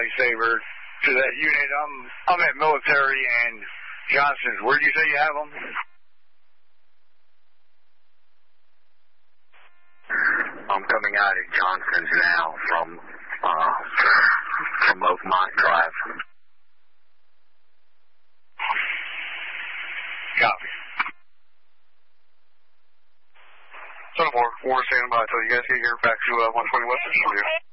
lightsaber to that unit. I'm at Military and Johnson's. Where did you say you have them? I'm coming out at Johnson's now from Oakmont Drive. Copy. 10-4, we're standing by until you guys get here back to 120 West.